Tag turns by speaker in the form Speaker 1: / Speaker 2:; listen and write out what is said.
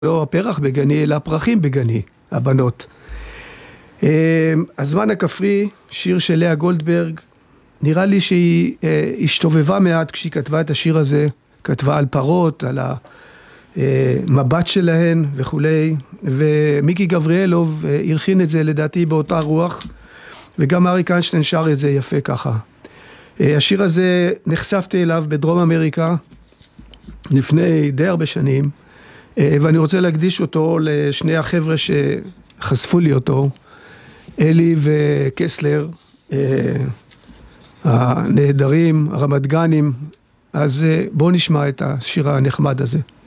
Speaker 1: לא הפרח בגני, אלא הפרחים בגני, הבנות. הזמן הכפרי, שיר של לאה גולדברג, נראה לי שהיא השתובבה מעט כשהיא כתבה את השיר הזה, כתבה על פרות, על המבט שלהן וכולי, ומיקי גבריאלוב הלחין את זה לדעתי באותה רוח, וגם אריק איינשטיין שר את זה יפה ככה. השיר הזה נחשפתי אליו בדרום אמריקה, לפני די הרבה שנים, ואני רוצה להקדיש אותו לשני החבר'ה שחשפו לי אותו, אלי וקסלר, הנהדרים, הרמת גנים. אז בואו נשמע את השיר הנחמד הזה.